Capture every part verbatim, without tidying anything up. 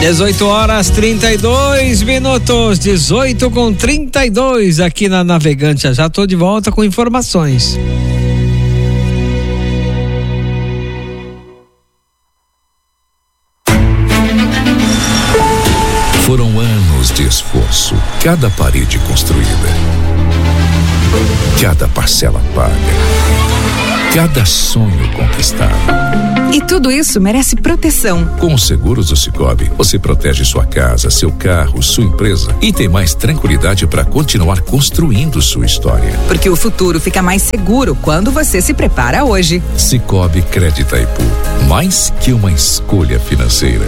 dezoito horas trinta e dois minutos, dezoito com trinta e dois aqui na Navegante. Já tô de volta com informações. Foram anos de esforço, cada parede construída, cada parcela paga, cada sonho conquistado. E tudo isso merece proteção. Com os seguros do Sicoob, você protege sua casa, seu carro, sua empresa e tem mais tranquilidade para continuar construindo sua história. Porque o futuro fica mais seguro quando você se prepara hoje. Sicoob Crédito Itaipu, mais que uma escolha financeira.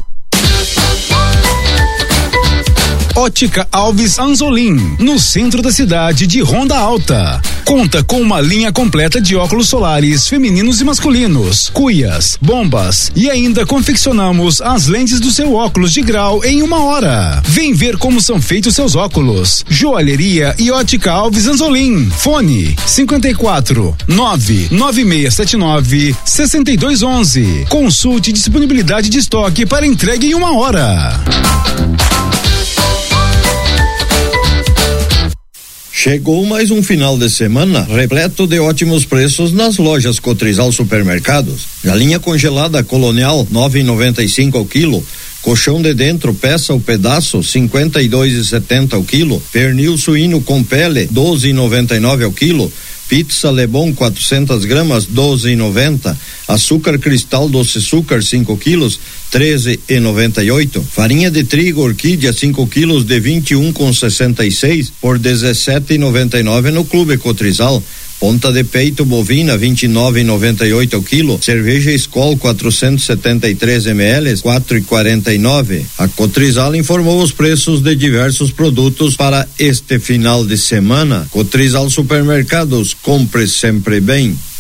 Ótica Alves Anzolim, no centro da cidade de Ronda Alta. Conta com uma linha completa de óculos solares femininos e masculinos, cuias, bombas e ainda confeccionamos as lentes do seu óculos de grau em uma hora. Vem ver como são feitos seus óculos. Joalheria e Ótica Alves Anzolim. Fone cinquenta e quatro, nove nove seis sete nove, seis dois um um. Consulte disponibilidade de estoque para entrega em uma hora. Chegou mais um final de semana repleto de ótimos preços nas lojas Cotrizal Supermercados. Galinha congelada Colonial nove e noventa e cinco ao quilo. Colchão de dentro peça ou pedaço cinquenta e dois e setenta ao quilo. Pernil suíno com pele doze e noventa e nove ao quilo. Pizza Lebon quatrocentas gramas doze e noventa. Açúcar cristal doce açúcar cinco quilos treze e noventa e oito. Farinha de trigo orquídea cinco quilos de vinte e um com sessenta e seis por dezessete e noventa e nove no Clube Cotrizal. Ponta de peito bovina vinte e nove e noventa e oito ao quilo. Cerveja Skol quatrocentos e setenta e três mililitros quatro e quarenta e nove. A Cotrizal informou os preços de diversos produtos para este final de semana. Cotrizal Supermercados, compre sempre bem.